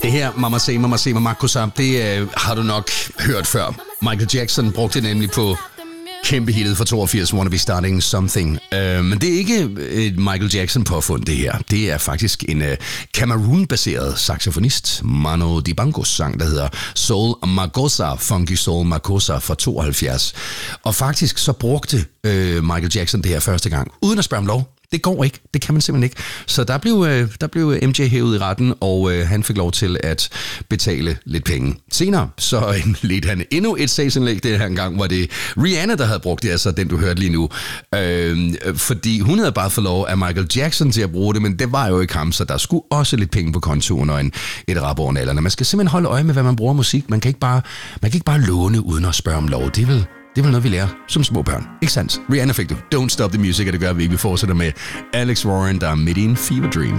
Det her, Mama Say Mama Kosa, det har du nok hørt før. Michael Jackson brugte det nemlig på kæmpe hittet fra 82, Wanna Be Starting Something. Men det er ikke et Michael Jackson-påfund, det her. Det er faktisk en Cameroon-baseret saxofonist, Mano Dibango's sang, der hedder Soul Makossa, Funky Soul Makossa fra 72. Og faktisk så brugte Michael Jackson det her første gang, uden at spørge om lov. Det går ikke. Det kan man simpelthen ikke. Så der blev MJ hævet i retten, og han fik lov til at betale lidt penge. Senere så ledte han endnu et sagsindlæg. Det her gang var det Rihanna, der havde brugt det, altså den du hørte lige nu. Fordi hun havde bare fået lov af Michael Jackson til at bruge det, men det var jo ikke ham, så der skulle også lidt penge på kontoen og et rap over nallerne. Man skal simpelthen holde øje med, hvad man bruger musik. Man kan ikke bare låne uden at spørge om lov. Det er vel noget, vi lærer som små børn. Ikke sandt? Rihanna fik du Don't Stop the Music, og det gør vi ikke. Vi fortsætter med Alex Warren, der er midt i en fever dream.